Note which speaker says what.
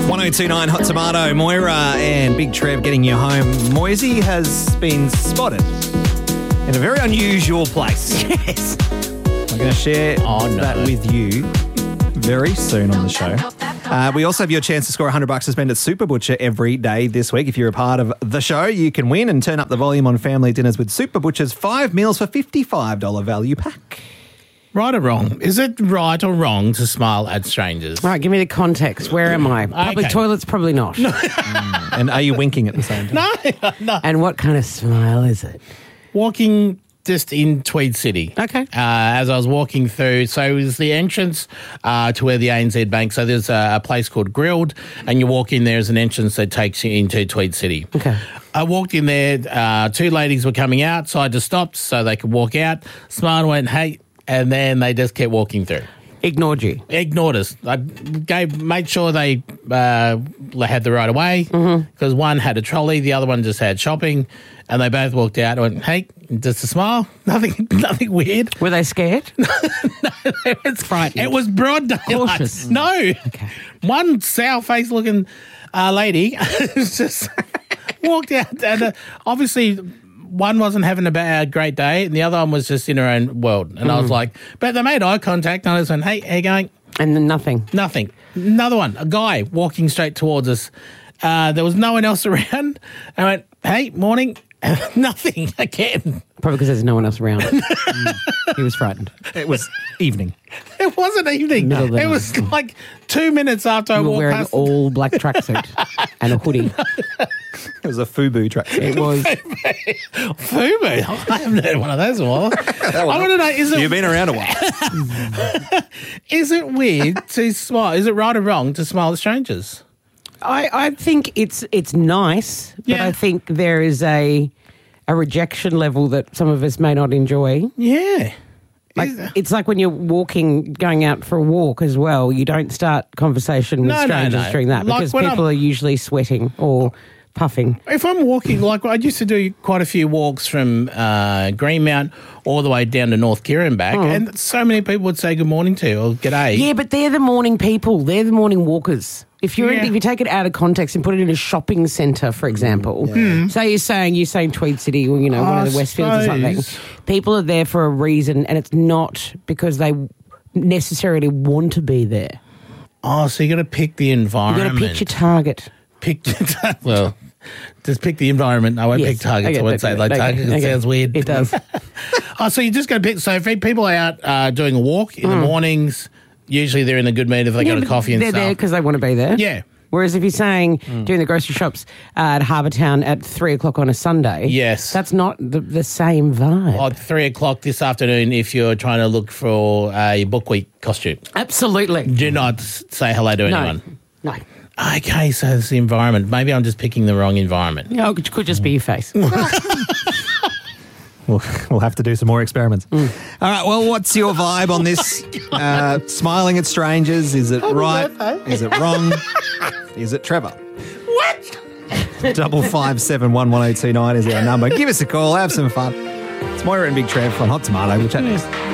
Speaker 1: 1029 Hot Tomato, Moira and Big Trev getting you home. Moisey has been spotted in a very unusual place.
Speaker 2: Yes.
Speaker 1: I'm going to share that with you very soon on the show. We also have your chance to score $100 to spend at Super Butcher every day this week. If you're a part of the show, you can win and turn up the volume on family dinners with Super Butcher's 5 meals for $55 value pack.
Speaker 3: Right or wrong? Is it right or wrong to smile at strangers?
Speaker 2: All right, give me the context. Where am I? Public toilets, probably not.
Speaker 1: And are you winking at the same time?
Speaker 3: No.
Speaker 2: And what kind of smile is it?
Speaker 3: Walking just in Tweed City.
Speaker 2: Okay.
Speaker 3: As I was walking through, so it was the entrance to where the ANZ Bank, so there's a place called Grilled, and you walk in, there's an entrance that takes you into Tweed City.
Speaker 2: Okay.
Speaker 3: I walked in there, two ladies were coming out, so I just stopped so they could walk out, smiled and went, hey, and then they just kept walking through.
Speaker 2: Ignored you.
Speaker 3: Ignored us. I made sure they had the right of way because one had a trolley, the other one just had shopping, and they both walked out and went, hey, just a smile, nothing weird.
Speaker 2: Were they scared?
Speaker 3: No, it's
Speaker 2: frightened.
Speaker 3: It was broad daylight.
Speaker 2: Cautious.
Speaker 3: No.
Speaker 2: Okay.
Speaker 3: One sour-faced looking lady just walked out, and obviously one wasn't having a great day, and the other one was just in her own world. And I was like, but they made eye contact, and I just went, hey, how you going?
Speaker 2: And then nothing.
Speaker 3: Nothing. Another one, a guy walking straight towards us. There was no one else around. I went, hey, morning. Nothing again.
Speaker 2: Probably because there's no one else around. He was frightened.
Speaker 1: It was evening.
Speaker 3: It wasn't evening.
Speaker 2: Middle of the
Speaker 3: It was like 2 minutes after I
Speaker 2: You were
Speaker 3: walked
Speaker 2: wearing
Speaker 3: past.
Speaker 2: all black tracksuit and a hoodie.
Speaker 1: It was a FUBU track.
Speaker 2: It was.
Speaker 3: FUBU? I haven't heard one of those in a while. I want to know,
Speaker 1: You've been around a while.
Speaker 3: is it weird to smile? Is it right or wrong to smile at strangers?
Speaker 2: I think it's nice, but
Speaker 3: Yeah.
Speaker 2: I think there is a rejection level that some of us may not enjoy.
Speaker 3: Yeah.
Speaker 2: Like it's like when you're going out for a walk as well. You don't start conversation with
Speaker 3: No,
Speaker 2: strangers during that
Speaker 3: Like
Speaker 2: because
Speaker 3: when
Speaker 2: people are usually sweating or puffing.
Speaker 3: If I'm walking, like I used to do quite a few walks from Greenmount all the way down to North Kira and back, and so many people would say good morning to you or g'day.
Speaker 2: Yeah, but they're the morning people. They're the morning walkers. If
Speaker 3: Yeah.
Speaker 2: if you take it out of context and put it in a shopping centre, for example, say you're saying Tweed City or one of the Westfields or something, people are there for a reason, and it's not because they necessarily want to be there.
Speaker 3: Oh, so you got to pick the
Speaker 2: You've
Speaker 3: environment.
Speaker 2: got to pick your target.
Speaker 3: Well, just pick the environment. I won't
Speaker 2: Yes.
Speaker 3: pick targets.
Speaker 2: Okay,
Speaker 3: I won't say like targets. It sounds weird.
Speaker 2: It does.
Speaker 3: Oh, so you just got to pick. So if people are out doing a walk in the mornings, usually they're in a good mood if they got a coffee and
Speaker 2: they're
Speaker 3: stuff.
Speaker 2: there because they want to be there.
Speaker 3: Yeah.
Speaker 2: Whereas if you're saying doing the grocery shops at Harbour Town at 3 o'clock on a Sunday,
Speaker 3: Yes.
Speaker 2: that's not the same vibe.
Speaker 3: At 3 o'clock this afternoon, if you're trying to look for a book week costume,
Speaker 2: Absolutely.
Speaker 3: do not say hello to anyone.
Speaker 2: No.
Speaker 3: Okay, so it's the environment. Maybe I'm just picking the wrong environment.
Speaker 2: No, it could just be your face.
Speaker 1: We'll have to do some more experiments. All right, well, what's your vibe on this? Smiling at strangers, is it right? Is it wrong? Is it Trevor?
Speaker 3: What?
Speaker 1: 557-11029 is our number. Give us a call, have some fun. It's Moira and Big Trev on Hot Tomato. We'll chat next.